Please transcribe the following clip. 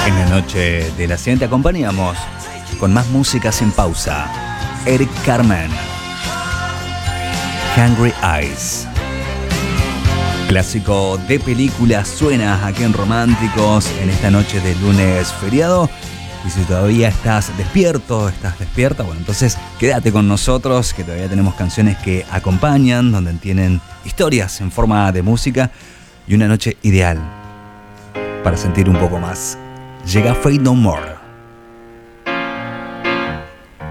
En la noche de la siguiente acompañamos con más música sin pausa. Eric Carmen, Hungry Eyes. Clásico de película suena aquí en Románticos en esta noche de lunes feriado. Y si todavía estás despierto, estás despierta, bueno, entonces quédate con nosotros, que todavía tenemos canciones que acompañan, donde tienen historias en forma de música y una noche ideal para sentir un poco más. Llega Faith No More.